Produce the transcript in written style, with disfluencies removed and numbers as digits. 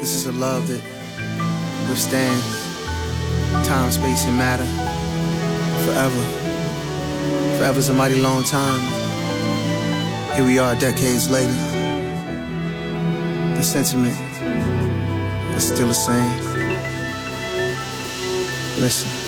This is a love that withstands time, space, and matter forever. Forever's a mighty long time. Here we are decades later. The sentiment is still the same. Listen.